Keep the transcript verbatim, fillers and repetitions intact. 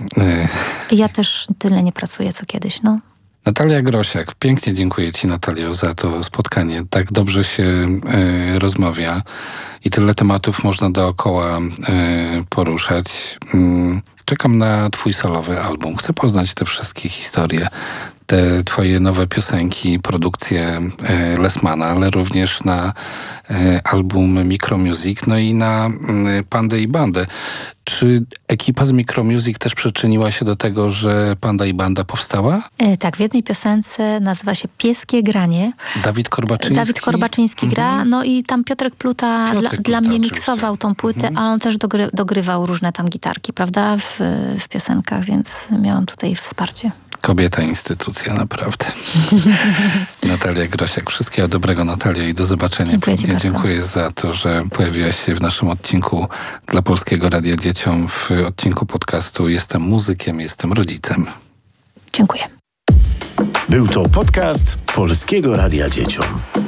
Y... Ja też tyle nie pracuję, co kiedyś, no. Natalia Grosiak. Pięknie dziękuję ci, Natalio, za to spotkanie. Tak dobrze się y, rozmawia i tyle tematów można dookoła y, poruszać. Y, czekam na twój solowy album. Chcę poznać te wszystkie historie, te twoje nowe piosenki, produkcje y, Lessmana, ale również na y, album Micromusic, no i na y, Pandę i Bandę. Czy ekipa z Micromusic też przyczyniła się do tego, że Panda i Banda powstała? E, tak, w jednej piosence nazywa się Pieskie Granie. Dawid Korbaczyński? Dawid Korbaczyński gra, mhm. no i tam Piotrek Pluta Piotrek dla, Pluta, dla mnie oczywiście. miksował tą płytę, mhm. ale on też dogry, dogrywał różne tam gitarki, prawda, w, w piosenkach, więc miałam tutaj wsparcie. Kobieta, instytucja, naprawdę. Natalia Grosiak. Wszystkiego dobrego, Natalia, i do zobaczenia. Dziękuję ci bardzo. Dziękuję za to, że pojawiłaś się w naszym odcinku dla Polskiego Radia Dzieciom, w odcinku podcastu Jestem muzykiem, jestem rodzicem. Dziękuję. Był to podcast Polskiego Radia Dzieciom.